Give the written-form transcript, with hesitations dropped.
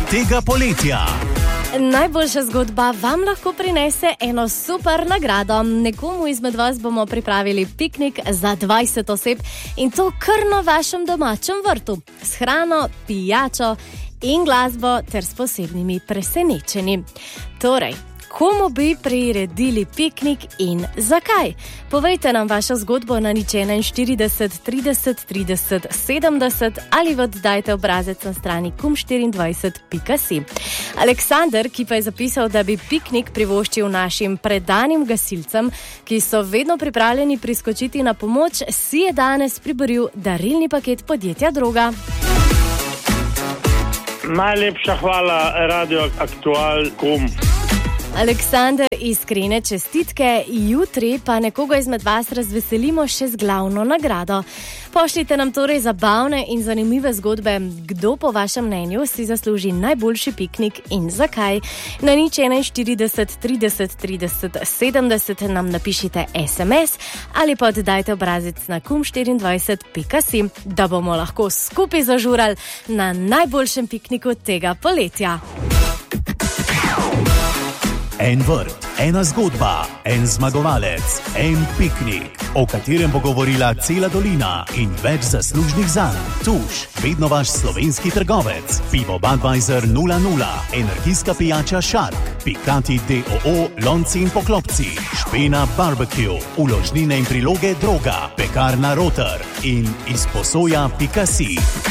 tega poletja. Najboljša zgodba vam lahko prinese eno super nagrado. Nekomu izmed vas bomo pripravili piknik za 20 oseb in to kar na vašem domačem vrtu. S hrano, pijačo in glasbo ter s posebnimi presenečenji. Torej, komu bi priredili piknik in zakaj? Povejte nam vašo zgodbo na 041 30 30 70 ali oddajte obrazec na strani kum24.si. Aleksander, ki pa je zapisal, da bi piknik privoščil našim predanim gasilcem, ki so vedno pripravljeni priskočiti na pomoč, si je danes priboril darilni paket podjetja Droga. Najlepša hvala, Radio Aktual Kum. Aleksander, iskrene čestitke, jutri pa nekoga izmed vas razveselimo še z glavno nagrado. Pošljite nam torej zabavne in zanimive zgodbe, kdo po vašem mnenju si zasluži najboljši piknik in zakaj. Na 041 30 30 70 nam napišite SMS ali pa oddajte obrazec na kum24.si, da bomo lahko skupaj zažurali na najboljšem pikniku tega poletja. En vrt, ena zgodba, en zmagovalec, en piknik, o katerem bo govorila cela dolina in več zaslužnih zanj. Tuš, vedno vaš slovenski trgovec. Pivo Budweiser 0,0, energijska pijača Shark, Pikati DOO, lonci in poklopci, Špena Barbecue, uložnine in priloge Droga, pekarna Roter in izposoja.si.